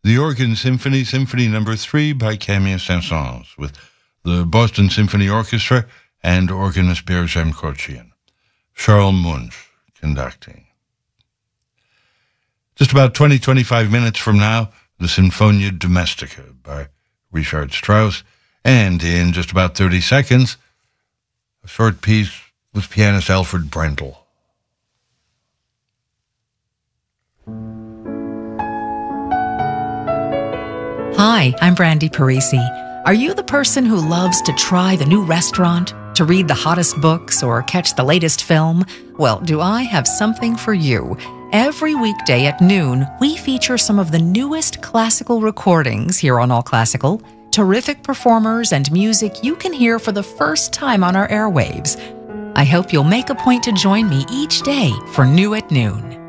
the Organ Symphony, Symphony No. 3 by Camille Saint-Saëns, with the Boston Symphony Orchestra and organist Berjem Korchian. Charles Munch conducting. Just about 20-25 minutes from now, the Sinfonia Domestica by Richard Strauss, and in just about 30 seconds, a short piece with pianist Alfred Brendel. Hi, I'm Brandy Parisi. Are you the person who loves to try the new restaurant, to read the hottest books, or catch the latest film? Well, do I have something for you? Every weekday at noon, we feature some of the newest classical recordings here on All Classical, terrific performers and music you can hear for the first time on our airwaves. I hope you'll make a point to join me each day for New at Noon.